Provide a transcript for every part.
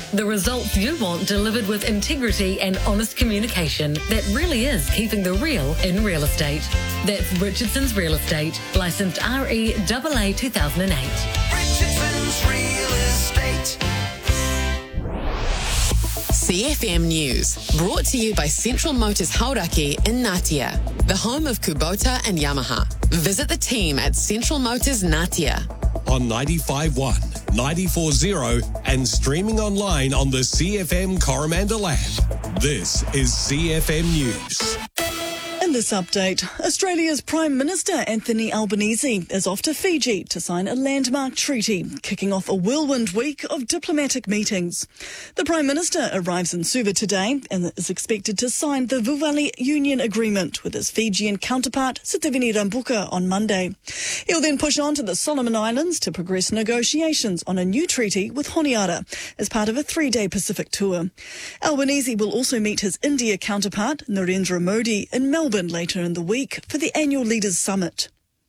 The results you want delivered with integrity and honest communication that really is keeping the real in real estate. That's Richardson's Real Estate, licensed REAA 2008. Richardson's Real Estate. CFM News, brought to you by Central Motors Hauraki in Ngatea, the home of Kubota and Yamaha. Visit the team at Central Motors Ngatea. On 95.1, 94.0 and streaming online on the CFM Coromandel app. This is CFM News. In this update, Australia's Prime Minister Anthony Albanese is off to Fiji to sign a landmark treaty, kicking off a whirlwind week of diplomatic meetings. The Prime Minister arrives in Suva today and is expected to sign the Vuvali Union Agreement with his Fijian counterpart Sitiveni Rabuka on Monday. He'll then push on to the Solomon Islands to progress negotiations on a new treaty with Honiara as part of a 3-day Pacific tour. Albanese will also meet his India counterpart Narendra Modi in Melbourne later in the week for the annual Leaders Summit.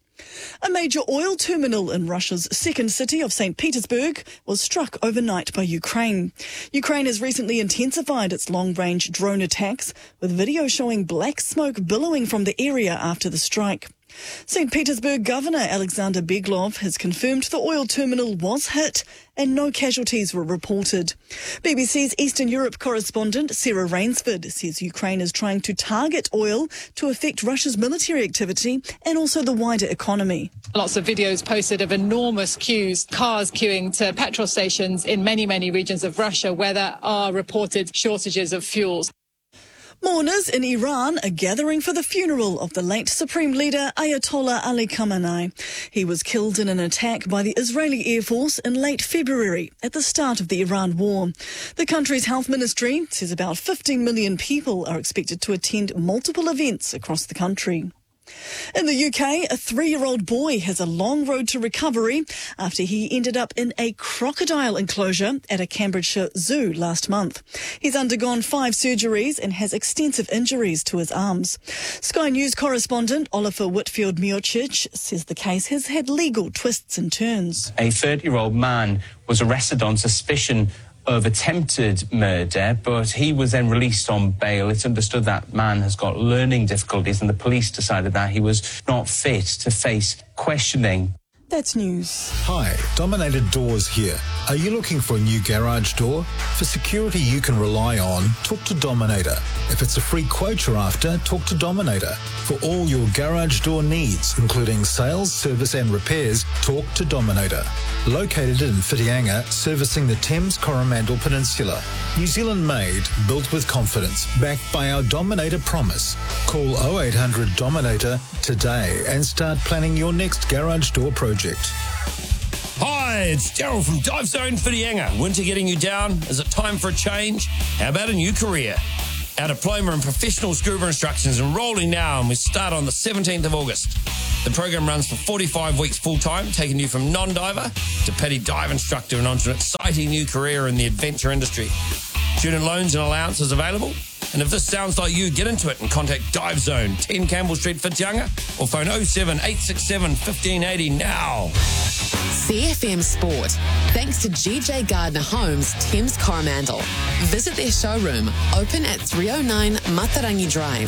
A major oil terminal in Russia's second city of St. Petersburg was struck overnight by Ukraine. Ukraine has recently intensified its long-range drone attacks, with video showing black smoke billowing from the area after the strike. St. Petersburg Governor Alexander Beglov has confirmed the oil terminal was hit and no casualties were reported. BBC's Eastern Europe correspondent Sarah Rainsford says Ukraine is trying to target oil to affect Russia's military activity and also the wider economy. Lots of videos posted of enormous queues, cars queuing to petrol stations in many regions of Russia where there are reported shortages of fuels. Mourners in Iran are gathering for the funeral of the late Supreme Leader Ayatollah Ali Khamenei. He was killed in an attack by the Israeli Air Force in late February at the start of the Iran war. The country's health ministry says about 15 million people are expected to attend multiple events across the country. In the UK, a 3-year-old boy has a long road to recovery after he ended up in a crocodile enclosure at a Cambridgeshire zoo last month. He's undergone 5 surgeries and has extensive injuries to his arms. Sky News correspondent Oliver Whitfield-Miocic says the case has had legal twists and turns. A 30-year-old man was arrested on suspicion of attempted murder, but he was then released on bail. It's understood that man has got learning difficulties and the police decided that he was not fit to face questioning. That's news. Hi, Dominator Doors here. Are you looking for a new garage door? For security you can rely on, talk to Dominator. If it's a free quote you're after, talk to Dominator. For all your garage door needs, including sales, service and repairs, talk to Dominator. Located in Whitianga, servicing the Thames Coromandel Peninsula. New Zealand made, built with confidence, backed by our Dominator promise. Call 0800 Dominator today and start planning your next garage door project. Hi, it's Daryl from Dive Zone Whitianga. Winter getting you down? Is it time for a change? How about a new career? Our diploma in professional scuba instruction is enrolling now and we start on the 17th of August. The program runs for 45 weeks full-time, taking you from non-diver to petty dive instructor and onto an exciting new career in the adventure industry. Student loans and allowances available. And if this sounds like you, get into it and contact Dive Zone, 10 Campbell Street, Whitianga, or phone 07867 1580 now. CFM Sport, thanks to GJ Gardner Homes, Thames Coromandel. Visit their showroom, open at 309 Matarangi Drive,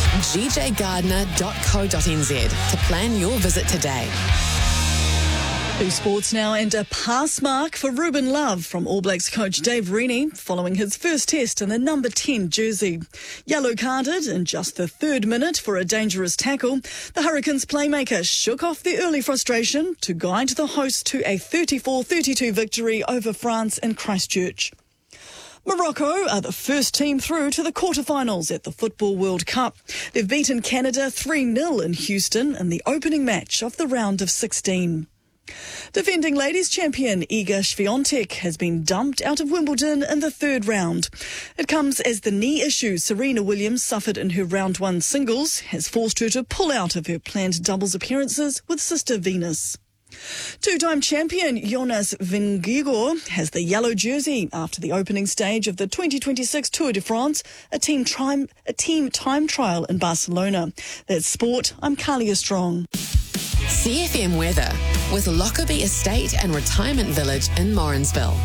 gjgardner.co.nz to plan your visit today. To sports now, and a pass mark for Ruben Love from All Blacks coach Dave Rennie following his first test in the number 10 jersey. Yellow carded in just the 3rd minute for a dangerous tackle, the Hurricanes playmaker shook off the early frustration to guide the hosts to a 34-32 victory over France in Christchurch. Morocco are the first team through to the quarterfinals at the Football World Cup. They've beaten Canada 3-0 in Houston in the opening match of the round of 16. Defending ladies champion Iga Swiatek has been dumped out of Wimbledon in the 3rd round. It comes as the knee issue Serena Williams suffered in her round 1 singles has forced her to pull out of her planned doubles appearances with sister Venus. 2-time champion Jonas Vingegaard has the yellow jersey after the opening stage of the 2026 Tour de France, a team time trial in Barcelona. That's sport. I'm Kalia Strong. CFM weather with Lockerbie Estate and Retirement Village in Morrinsville.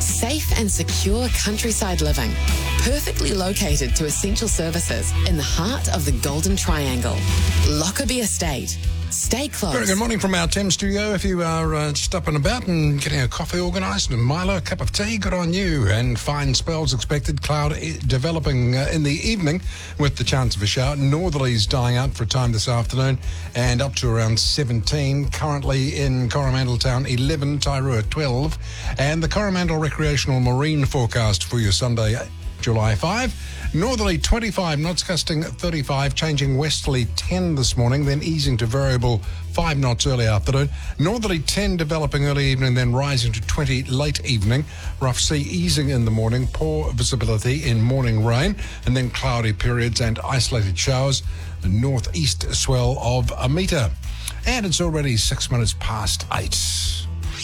Safe and secure countryside living. Perfectly located to essential services in the heart of the Golden Triangle. Lockerbie Estate. Stay close. Very good morning from our Thames studio. If you are just up and about and getting a coffee organised and Milo, a cup of tea, good on you. And fine spells expected. Cloud developing in the evening with the chance of a shower. Northerlies dying out for a time this afternoon and up to around 17. Currently in Coromandel Town, 11. Tairua, 12. And the Coromandel Recreational Marine forecast for your Sunday, July 5. Northerly 25 knots, gusting 35, changing westerly 10 this morning, then easing to variable 5 knots early afternoon. Northerly 10 developing early evening, then rising to 20 late evening. Rough sea easing in the morning, poor visibility in morning rain, and then cloudy periods and isolated showers. A northeast swell of a metre. And it's already 6 minutes past 8.